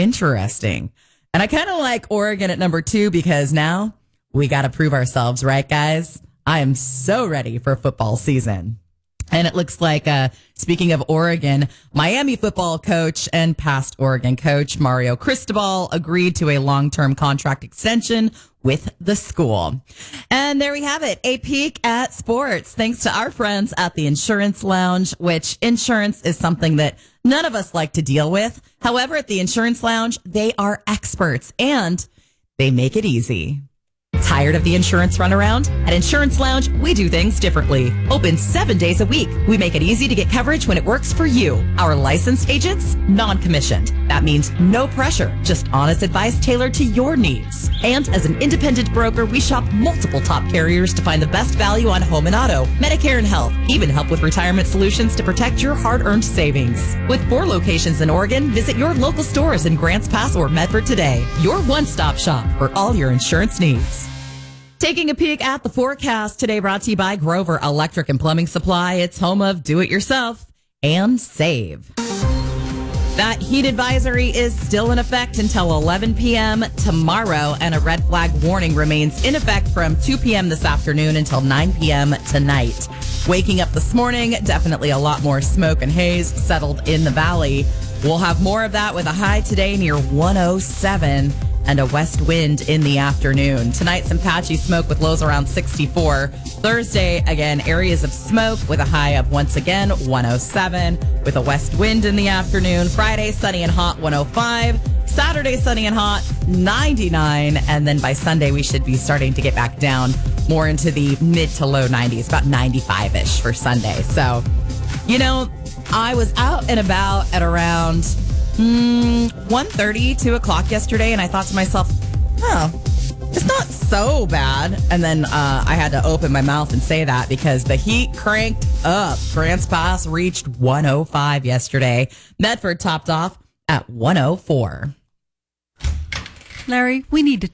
interesting. And I kind of like Oregon at number 2 because now we got to prove ourselves, right, guys? I am so ready for football season. And it looks like, speaking of Oregon, Miami football coach and past Oregon coach Mario Cristobal agreed to a long-term contract extension with the school. And there we have it, a peek at sports, thanks to our friends at the Insurance Lounge, which insurance is something that none of us like to deal with. However, at the Insurance Lounge, they are experts and they make it easy. Tired of the insurance runaround? At Insurance Lounge, we do things differently. Open 7 days a week. We make it easy to get coverage when it works for you. Our licensed agents, non-commissioned. That means no pressure, just honest advice tailored to your needs. And as an independent broker, we shop multiple top carriers to find the best value on home and auto, Medicare and health, even help with retirement solutions to protect your hard-earned savings. With 4 locations in Oregon, visit your local stores in Grants Pass or Medford today. Your one-stop shop for all your insurance needs. Taking a peek at the forecast today, brought to you by Grover Electric and Plumbing Supply. It's home of do-it-yourself and save. That heat advisory is still in effect until 11 p.m. tomorrow, and a red flag warning remains in effect from 2 p.m. this afternoon until 9 p.m. tonight. Waking up this morning, definitely a lot more smoke and haze settled in the valley. We'll have more of that with a high today near 107. And a west wind in the afternoon. Tonight, some patchy smoke with lows around 64. Thursday, again, areas of smoke with a high of, once again, 107 with a west wind in the afternoon. Friday, sunny and hot, 105. Saturday, sunny and hot, 99. And then by Sunday, we should be starting to get back down more into the mid to low 90s, about 95-ish for Sunday. So, you know, I was out and about at around 1:30, 2 o'clock yesterday, and I thought to myself, oh, it's not so bad. And then I had to open my mouth and say that because the heat cranked up. Grants Pass reached 105 yesterday. Medford topped off at 104. Larry, we need to